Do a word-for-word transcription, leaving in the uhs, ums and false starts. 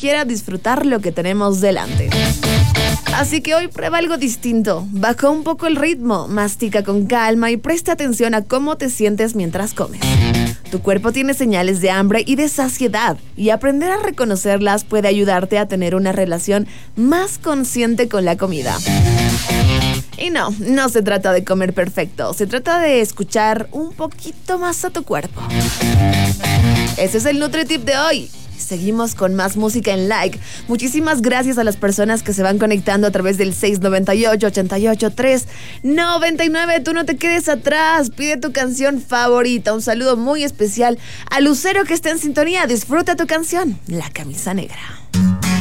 siquiera disfrutar lo que tenemos delante. Así que hoy prueba algo distinto. Baja un poco el ritmo, mastica con calma y presta atención a cómo te sientes mientras comes. Tu cuerpo tiene señales de hambre y de saciedad, y aprender a reconocerlas puede ayudarte a tener una relación más consciente con la comida. Y no, no se trata de comer perfecto, se trata de escuchar un poquito más a tu cuerpo. Ese es el NutriTip de hoy. Seguimos con más música en Like. Muchísimas gracias a las personas que se van conectando a través del seis nueve ocho, ocho ocho tres, nueve nueve. Tú no te quedes atrás. Pide tu canción favorita. Un saludo muy especial a Lucero que está en sintonía. Disfruta tu canción, La Camisa Negra.